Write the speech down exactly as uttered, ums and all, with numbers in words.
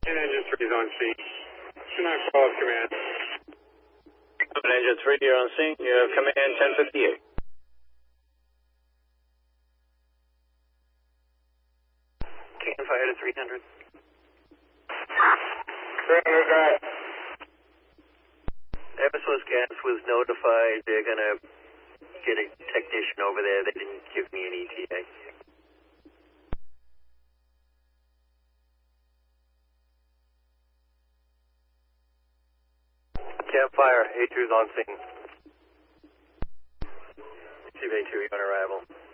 And engine three is on scene. Chinook follows command. Engine three, you're on scene. You have command ten fifty-eight. Campfire to three hundred. three hundred, right. Eversource Gas was notified they're going to get a technician over there. They didn't give me an E T A. Campfire, A two's on scene. C V A two, you're on arrival.